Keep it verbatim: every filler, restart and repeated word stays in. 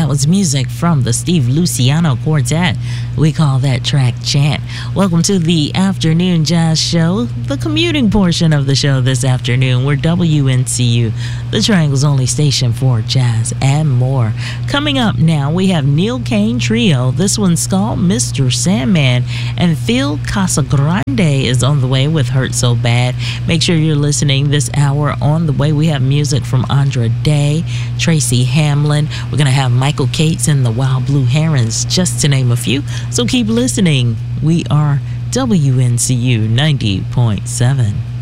That was music from the Steve Luciano Quartet. We call that track Chant. Welcome to the Afternoon Jazz Show, the commuting portion of the show this afternoon. We're W N C U, the Triangle's only station for jazz and more. Coming up now, we have Neil Kane Trio. This one's called Mister Sandman, and Phil Casagrande is on the way with Hurt So Bad. Make sure you're listening this hour. On the way, we have music from Andra Day, Tracy Hamlin. We're going to have Michael Cates and the Wild Blue Herons, just to name a few. So keep listening. We are W N C U ninety point seven.